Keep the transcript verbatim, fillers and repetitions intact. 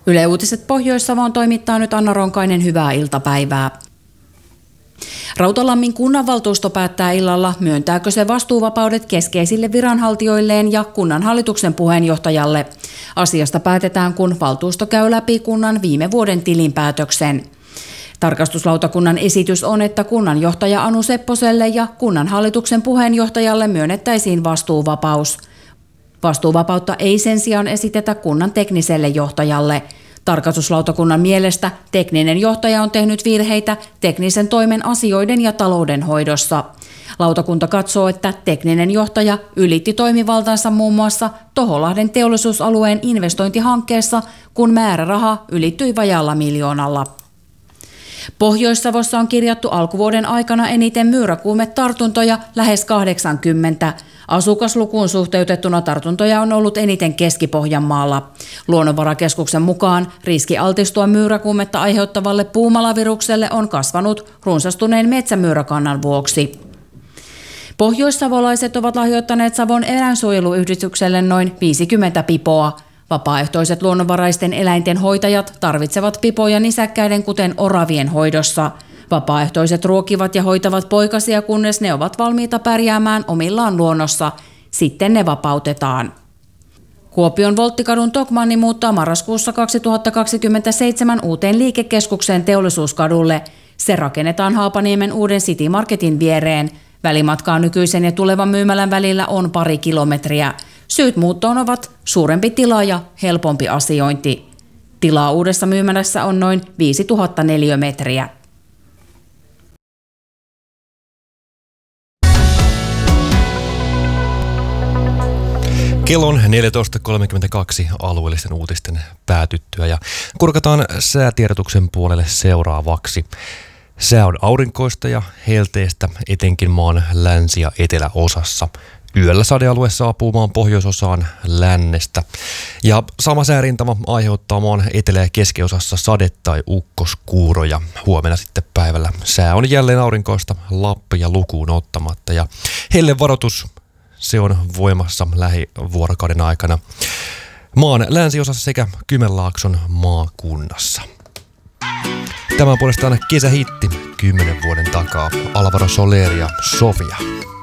Yle Uutiset Pohjois-Savoon toimittaa nyt Anna Ronkainen, hyvää iltapäivää. Rautalammin kunnanvaltuusto päättää illalla, myöntääkö se vastuuvapaudet keskeisille viranhaltijoilleen ja kunnanhallituksen puheenjohtajalle. Asiasta päätetään, kun valtuusto käy läpi kunnan viime vuoden tilinpäätöksen. Tarkastuslautakunnan esitys on, että kunnanjohtaja Anu Sepposelle ja kunnanhallituksen puheenjohtajalle myönnettäisiin vastuuvapaus. Vastuuvapautta ei sen sijaan esitetä kunnan tekniselle johtajalle. Tarkastuslautakunnan mielestä tekninen johtaja on tehnyt virheitä teknisen toimen asioiden ja talouden hoidossa. Lautakunta katsoo, että tekninen johtaja ylitti toimivaltansa muun muassa Toholahden teollisuusalueen investointihankkeessa, kun määräraha ylittyi vajaalla miljoonalla. Pohjois-Savossa on kirjattu alkuvuoden aikana eniten myyräkuumetartuntoja, lähes kahdeksankymmentä. Asukaslukuun suhteutettuna tartuntoja on ollut eniten Keski-Pohjanmaalla. Luonnonvarakeskuksen mukaan riski altistua myyräkuumetta aiheuttavalle puumalavirukselle on kasvanut runsastuneen metsämyyräkannan vuoksi. Pohjoissavolaiset ovat lahjoittaneet Savon eläinsuojeluyhdistykselle noin viisikymmentä pipoa. Vapaaehtoiset luonnonvaraisten eläinten hoitajat tarvitsevat pipoja nisäkkäiden kuten oravien hoidossa. Vapaaehtoiset ruokivat ja hoitavat poikasia, kunnes ne ovat valmiita pärjäämään omillaan luonnossa. Sitten ne vapautetaan. Kuopion Volttikadun Tokmanni muuttaa marraskuussa kaksituhattakaksikymmentäseitsemän uuteen liikekeskukseen Teollisuuskadulle. Se rakennetaan Haapaniemen uuden City Marketin viereen. Välimatkaa nykyisen ja tulevan myymälän välillä on pari kilometriä. Syyt muuttoon ovat suurempi tila ja helpompi asiointi. Tilaa uudessa myymälässä on noin viisituhatta neliömetriä. Kello on neljätoista kolmekymmentäkaksi alueellisten uutisten päätyttyä ja kurkataan säätiedotuksen puolelle seuraavaksi. Sää on aurinkoista ja helteistä etenkin maan länsi- ja eteläosassa. Yöllä sadealue saapuu maan pohjoisosaan lännestä. Ja sama säärintama aiheuttaa maan etelä- ja keskiosassa sade- tai ukkoskuuroja. Huomenna sitten päivällä sää on jälleen aurinkoista Lappia lukuun ottamatta. Ja hellevaroitus, se on voimassa lähivuorokauden aikana maan länsiosassa sekä Kymenlaakson maakunnassa. Tämä on puolestaan kesähitti kymmenen vuoden takaa. Alvaro Soler ja Sofia.